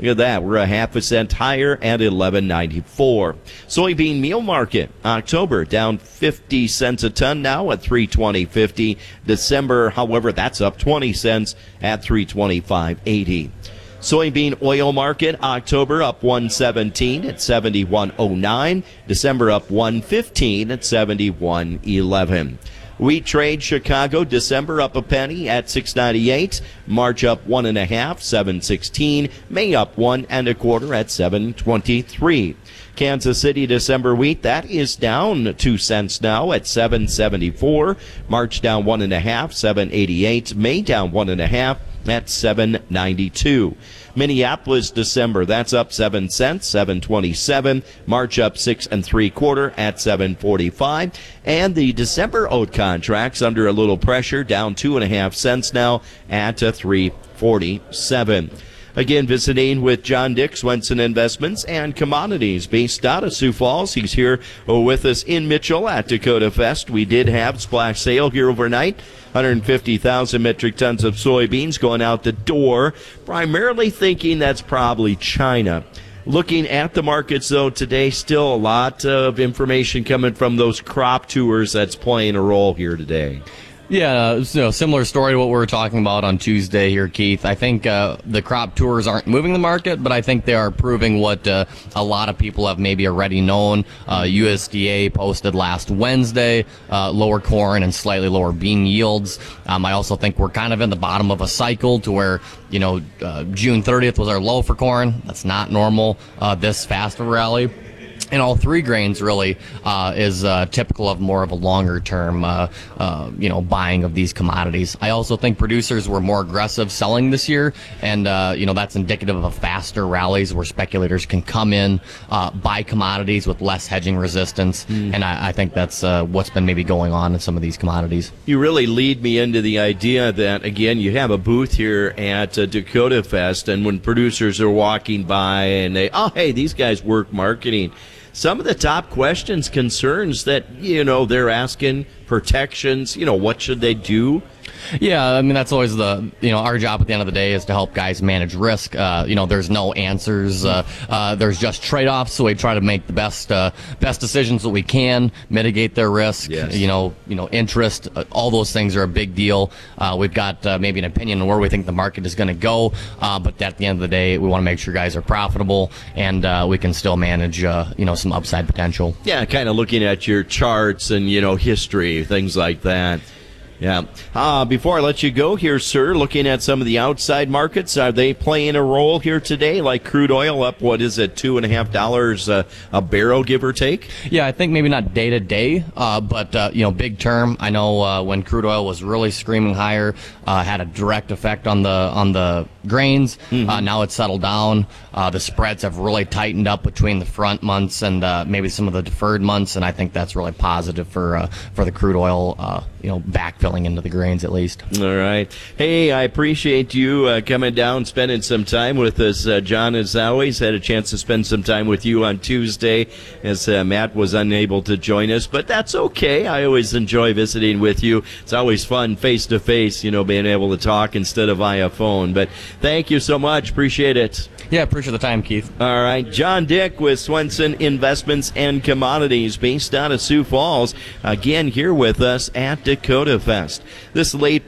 Look at that. We're a half a cent higher at $11.94. Soybean meal market, October down 50 cents a ton now at $320.50. December, however, that's up 20 cents at $325.80. Soybean oil market, October up 117 at 71.09. December up 115 at 71.11. Wheat trade, Chicago, December up a penny at $6.98. March up 1.5, $7.16. May up 1 1/4 at $7.23. Kansas City December wheat, that is down 2 cents now at $7.74. March down 1.5, $7.88. May down 1.5 at $7.92. Minneapolis December, that's up 7 cents, $7.27. March up 6 3/4 at $7.45. And the December oat contracts under a little pressure, down 2.5 cents now at $3.47. Again, visiting with John Dick, Swenson Investments and Commodities, based out of Sioux Falls. He's here with us in Mitchell at Dakota Fest. We did have splash sale here overnight. 150,000 metric tons of soybeans going out the door, primarily thinking that's probably China. Looking at the markets, though, today, still a lot of information coming from those crop tours that's playing a role here today. Yeah, similar story to what we were talking about on Tuesday here, Keith. I think the crop tours aren't moving the market, but I think they are proving what a lot of people have maybe already known. USDA posted last Wednesday lower corn and slightly lower bean yields. I also think we're kind of in the bottom of a cycle to where, June 30th was our low for corn. That's not normal, this fast of a rally. And all three grains really is typical of more of a longer term, buying of these commodities. I also think producers were more aggressive selling this year, and that's indicative of faster rallies where speculators can come in, buy commodities with less hedging resistance, and I think that's what's been maybe going on in some of these commodities. You really lead me into the idea that, again, you have a booth here at Dakota Fest, and when producers are walking by and hey, these guys work marketing. Some of the top questions, concerns that, they're asking, protections, what should they do? Yeah, I mean, that's always our job at the end of the day is to help guys manage risk. There's no answers. There's just trade-offs, so we try to make the best decisions that we can, mitigate their risk. Yes. Interest, all those things are a big deal. We've got maybe an opinion on where we think the market is going to go, but at the end of the day, we want to make sure guys are profitable and we can still manage, some upside potential. Yeah, kind of looking at your charts and, history, things like that. Yeah. Before I let you go here, sir, looking at some of the outside markets, are they playing a role here today? Like crude oil up, $2.50 a barrel, give or take? Yeah, I think maybe not day to day, but big term. I know when crude oil was really screaming higher, had a direct effect on the grains. Now it's settled down. The spreads have really tightened up between the front months and maybe some of the deferred months, and I think that's really positive for the crude oil, backfilling into the grains at least. All right. Hey, I appreciate you coming down, spending some time with us. John, as always, had a chance to spend some time with you on Tuesday as Matt was unable to join us, but that's okay. I always enjoy visiting with you. It's always fun face-to-face, being able to talk instead of via phone. But thank you so much. Appreciate it. Yeah, appreciate the time, Keith. All right. John Dick with Swenson Investments and Commodities, based out of Sioux Falls, again here with us at Dakota Fest. This late